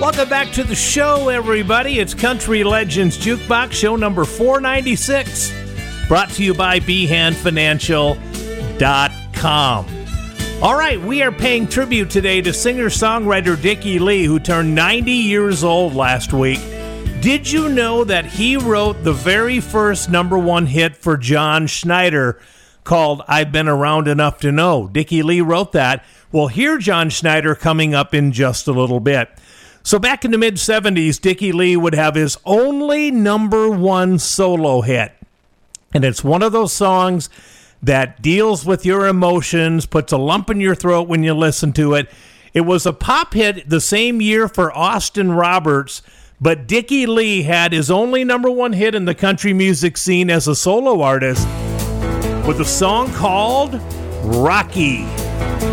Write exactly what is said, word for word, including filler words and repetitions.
Welcome back to the show, everybody. It's Country Legends Jukebox, show number four ninety-six, brought to you by behan financial dot com. All right, we are paying tribute today to singer-songwriter Dickey Lee, who turned ninety years old last week. Did you know that he wrote the very first number one hit for John Schneider called I've Been Around Enough to Know? Dickey Lee wrote that. We'll hear John Schneider coming up in just a little bit. So back in the mid-seventies, Dickey Lee would have his only number one solo hit. And it's one of those songs that deals with your emotions, puts a lump in your throat when you listen to it. It was a pop hit the same year for Austin Roberts, but Dickey Lee had his only number one hit in the country music scene as a solo artist with a song called Rocky.